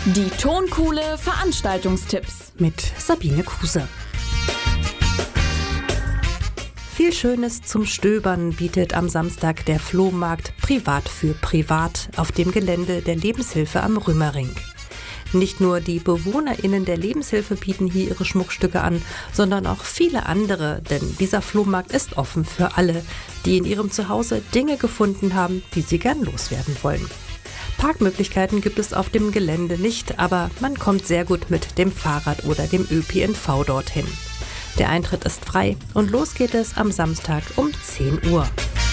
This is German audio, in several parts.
Die Tonkuhle Veranstaltungstipps mit Sabine Kuse. Viel Schönes zum Stöbern bietet am Samstag der Flohmarkt Privat für Privat auf dem Gelände der Lebenshilfe am Römering. Nicht nur die BewohnerInnen der Lebenshilfe bieten hier ihre Schmuckstücke an, sondern auch viele andere, denn dieser Flohmarkt ist offen für alle, die in ihrem Zuhause Dinge gefunden haben, die sie gern loswerden wollen. Parkmöglichkeiten gibt es auf dem Gelände nicht, aber man kommt sehr gut mit dem Fahrrad oder dem ÖPNV dorthin. Der Eintritt ist frei und los geht es am Samstag um 10 Uhr.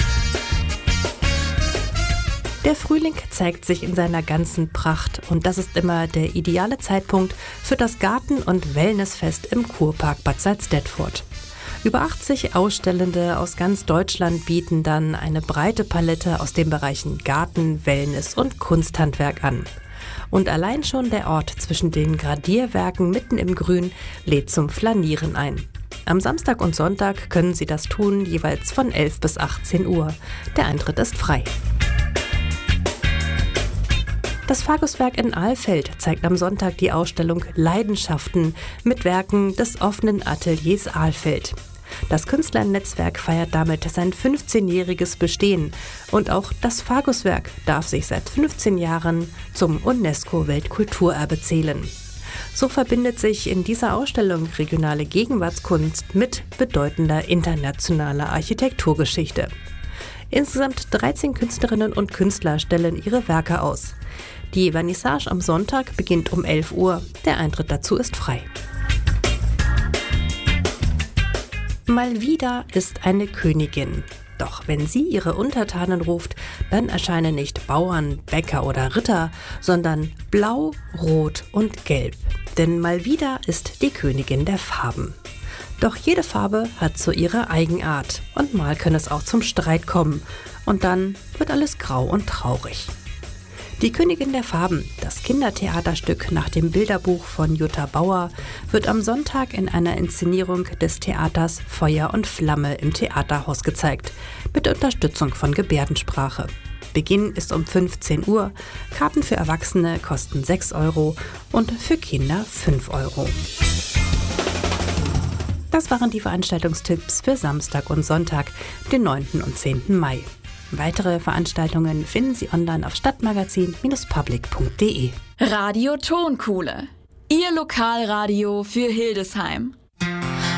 Der Frühling zeigt sich in seiner ganzen Pracht und das ist immer der ideale Zeitpunkt für das Garten- und Wellnessfest im Kurpark Bad Salzdetford. Über 80 Ausstellende aus ganz Deutschland bieten dann eine breite Palette aus den Bereichen Garten, Wellness und Kunsthandwerk an. Und allein schon der Ort zwischen den Gradierwerken mitten im Grün lädt zum Flanieren ein. Am Samstag und Sonntag können Sie das tun, jeweils von 11 bis 18 Uhr. Der Eintritt ist frei. Das Fagus-Werk in Alfeld zeigt am Sonntag die Ausstellung Leidenschaften mit Werken des offenen Ateliers Alfeld. Das Künstlernetzwerk feiert damit sein 15-jähriges Bestehen und auch das Fagus-Werk darf sich seit 15 Jahren zum UNESCO-Weltkulturerbe zählen. So verbindet sich in dieser Ausstellung regionale Gegenwartskunst mit bedeutender internationaler Architekturgeschichte. Insgesamt 13 Künstlerinnen und Künstler stellen ihre Werke aus. Die Vernissage am Sonntag beginnt um 11 Uhr. Der Eintritt dazu ist frei. Malvida ist eine Königin. Doch wenn sie ihre Untertanen ruft, dann erscheinen nicht Bauern, Bäcker oder Ritter, sondern Blau, Rot und Gelb. Denn Malvida ist die Königin der Farben. Doch jede Farbe hat so ihre Eigenart und mal kann es auch zum Streit kommen und dann wird alles grau und traurig. Die Königin der Farben, das Kindertheaterstück nach dem Bilderbuch von Jutta Bauer, wird am Sonntag in einer Inszenierung des Theaters Feuer und Flamme im Theaterhaus gezeigt, mit Unterstützung von Gebärdensprache. Beginn ist um 15 Uhr, Karten für Erwachsene kosten 6 € und für Kinder 5 €. Das waren die Veranstaltungstipps für Samstag und Sonntag, den 9. und 10. Mai. Weitere Veranstaltungen finden Sie online auf stadtmagazin-public.de. Radio Tonkuhle, Ihr Lokalradio für Hildesheim.